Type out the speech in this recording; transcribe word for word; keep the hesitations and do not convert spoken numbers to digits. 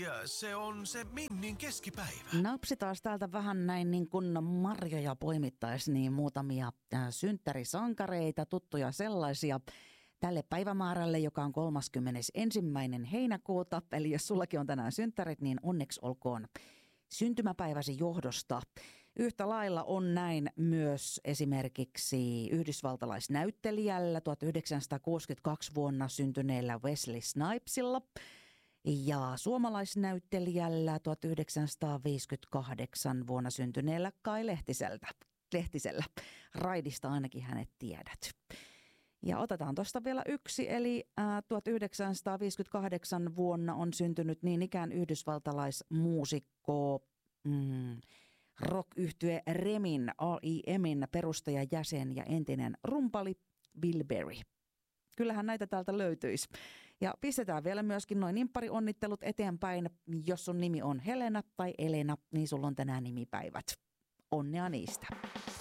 se on se Minnin keskipäivä. Napsi taas täältä vähän näin niin kuin marjoja poimittaisi, niin muutamia äh, synttärisankareita, tuttuja sellaisia tälle päivämäärälle, joka on kolmaskymmenesensimmäinen heinäkuuta. Eli jos sullakin on tänään synttärit, niin onneksi olkoon syntymäpäiväsi johdosta. Yhtä lailla on näin myös esimerkiksi yhdysvaltalaisnäyttelijällä tuhatyhdeksänsataakuusikymmentäkaksi vuonna syntyneellä Wesley Snipesilla ja suomalaisnäyttelijällä tuhatyhdeksänsataaviisikymmentäkahdeksan vuonna syntyneellä Kai Lehtiseltä. Lehtisellä. Raidista ainakin hänet tiedät. Ja otetaan tuosta vielä yksi, eli ää, tuhatyhdeksänsataaviisikymmentäkahdeksan vuonna on syntynyt niin ikään yhdysvaltalaismuusikko, mm, rock-yhtye Remin, R E M:in perustajajäsen ja entinen rumpali Bill Berry. Kyllähän näitä täältä löytyisi. Ja pistetään vielä myöskin noin pari onnittelut eteenpäin. Jos sun nimi on Helena tai Elena, niin sulla on tänään nimipäivät. Onnea niistä.